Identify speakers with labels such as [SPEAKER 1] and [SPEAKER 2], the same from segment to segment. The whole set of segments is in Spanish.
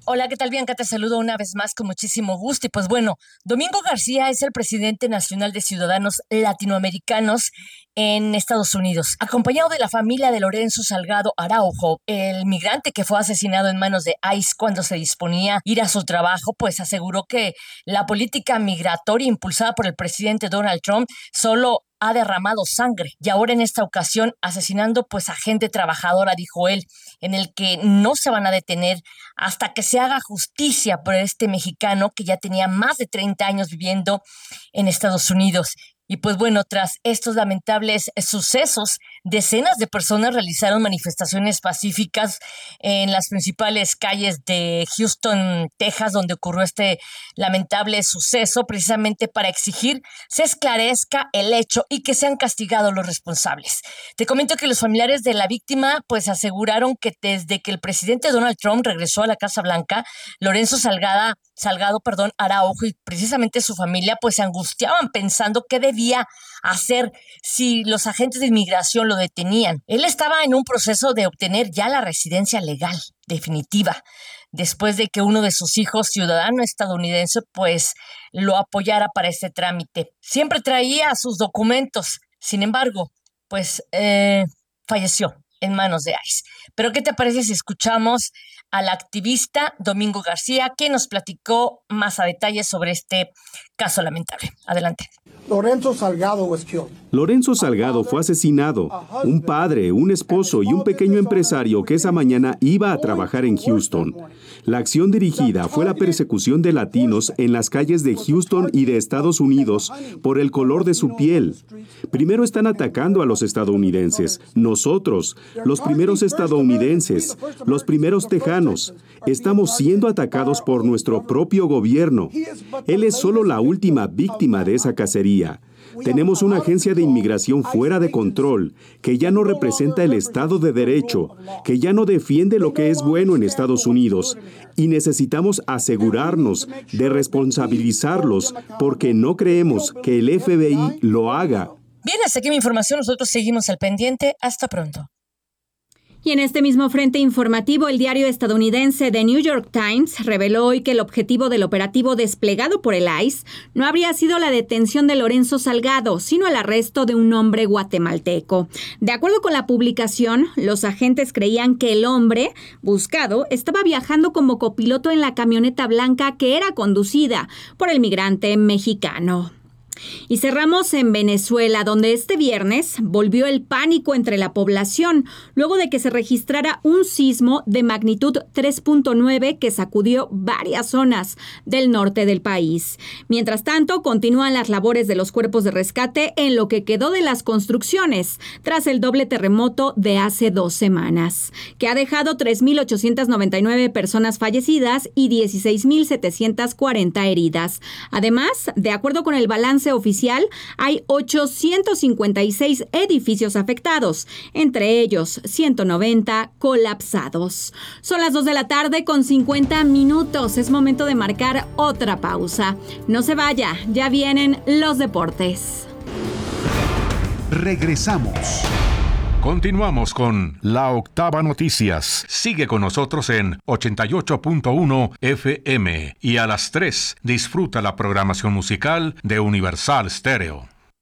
[SPEAKER 1] Hola, ¿qué tal, Bianca? Te saludo una vez más con muchísimo gusto. Y pues bueno, Domingo García es el presidente nacional de Ciudadanos Latinoamericanos en Estados Unidos, acompañado de la familia de Lorenzo Salgado Araujo, el migrante que fue asesinado en manos de ICE cuando se disponía a ir a su trabajo, pues aseguró que la política migratoria impulsada por el presidente Donald Trump solo ha derramado sangre y ahora en esta ocasión asesinando pues a gente trabajadora, dijo él, en el que no se van a detener hasta que se haga justicia por este mexicano que ya tenía más de 30 años viviendo en Estados Unidos. Y pues bueno, tras estos lamentables sucesos, decenas de personas realizaron manifestaciones pacíficas en las principales calles de Houston, Texas, donde ocurrió este lamentable suceso, precisamente para exigir se esclarezca el hecho y que sean castigados los responsables. Te comento que los familiares de la víctima pues aseguraron que desde que el presidente Donald Trump regresó a la Casa Blanca, Lorenzo Salgado, Araujo y precisamente su familia pues se angustiaban pensando qué debía hacer si los agentes de inmigración lo detenían. Él estaba en un proceso de obtener ya la residencia legal definitiva, después de que uno de sus hijos, ciudadano estadounidense, pues lo apoyara para este trámite. Siempre traía sus documentos, sin embargo, pues falleció en manos de ICE. Pero ¿qué te parece si escuchamos al activista Domingo García, que nos platicó más a detalle sobre este caso lamentable? Adelante.
[SPEAKER 2] Lorenzo Salgado fue asesinado. Un padre, un esposo y un pequeño empresario que esa mañana iba a trabajar en Houston. La acción dirigida fue la persecución de latinos en las calles de Houston y de Estados Unidos por el color de su piel. Primero están atacando a los estadounidenses, nosotros, los primeros estadounidenses, los primeros tejanos. Estamos siendo atacados por nuestro propio gobierno. Él es solo la última víctima de esa cacería. Tenemos una agencia de inmigración fuera de control, que ya no representa el Estado de Derecho, que ya no defiende lo que es bueno en Estados Unidos, y necesitamos asegurarnos de responsabilizarlos porque no creemos que el FBI lo haga.
[SPEAKER 1] Bien, hasta aquí mi información. Nosotros seguimos al pendiente. Hasta pronto.
[SPEAKER 3] Y en este mismo frente informativo, el diario estadounidense The New York Times reveló hoy que el objetivo del operativo desplegado por el ICE no habría sido la detención de Lorenzo Salgado, sino el arresto de un hombre guatemalteco. De acuerdo con la publicación, los agentes creían que el hombre buscado estaba viajando como copiloto en la camioneta blanca que era conducida por el migrante mexicano. Y cerramos en Venezuela, donde este viernes volvió el pánico entre la población, luego de que se registrara un sismo de magnitud 3.9 que sacudió varias zonas del norte del país. Mientras tanto, continúan las labores de los cuerpos de rescate en lo que quedó de las construcciones, tras el doble terremoto de hace 2 semanas, que ha dejado 3.899 personas fallecidas y 16.740 heridas. Además, de acuerdo con el balance oficial, hay 856 edificios afectados, entre ellos 190 colapsados. Son las 2 de la tarde con 50 minutos. Es momento de marcar otra pausa. No se vaya, ya vienen los deportes.
[SPEAKER 4] Regresamos. Continuamos con La Octava Noticias. Sigue con nosotros en 88.1 FM y a las 3 disfruta la programación musical de Universal Stereo.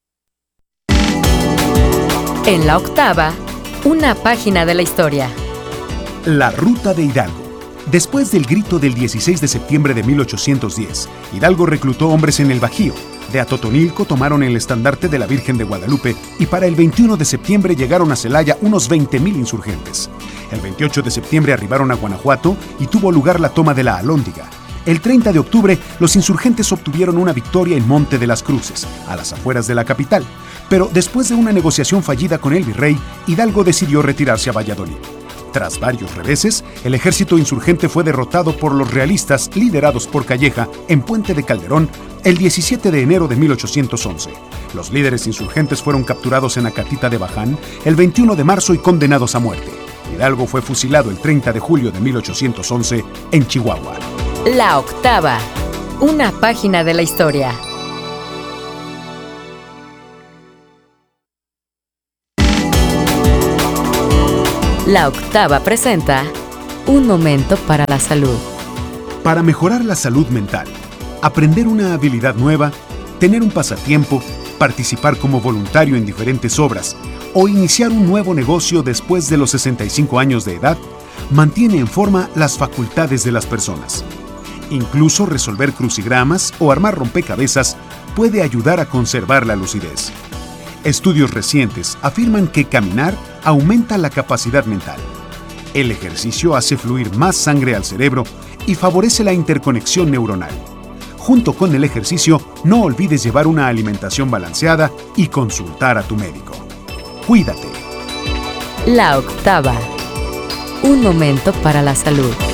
[SPEAKER 5] En La Octava, una página de la historia.
[SPEAKER 6] La Ruta de Hidalgo. Después del grito del 16 de septiembre de 1810, Hidalgo reclutó hombres en el Bajío. De Atotonilco tomaron el estandarte de la Virgen de Guadalupe y para el 21 de septiembre llegaron a Celaya unos 20,000 insurgentes. El 28 de septiembre arribaron a Guanajuato y tuvo lugar la toma de la Alhóndiga. El 30 de octubre, los insurgentes obtuvieron una victoria en Monte de las Cruces, a las afueras de la capital. Pero después de una negociación fallida con el virrey, Hidalgo decidió retirarse a Valladolid. Tras varios reveses, el ejército insurgente fue derrotado por los realistas liderados por Calleja en Puente de Calderón el 17 de enero de 1811. Los líderes insurgentes fueron capturados en Acatita de Baján el 21 de marzo y condenados a muerte. Hidalgo fue fusilado el 30 de julio de 1811 en Chihuahua.
[SPEAKER 5] La Octava, una página de la historia. La Octava presenta Un momento para la salud.
[SPEAKER 6] Para mejorar la salud mental, aprender una habilidad nueva, tener un pasatiempo, participar como voluntario en diferentes obras o iniciar un nuevo negocio después de los 65 años de edad, mantiene en forma las facultades de las personas. Incluso resolver crucigramas o armar rompecabezas puede ayudar a conservar la lucidez. Estudios recientes afirman que caminar aumenta la capacidad mental. El ejercicio hace fluir más sangre al cerebro y favorece la interconexión neuronal. Junto con el ejercicio, no olvides llevar una alimentación balanceada y consultar a tu médico. Cuídate.
[SPEAKER 5] La Octava. Un momento para la salud.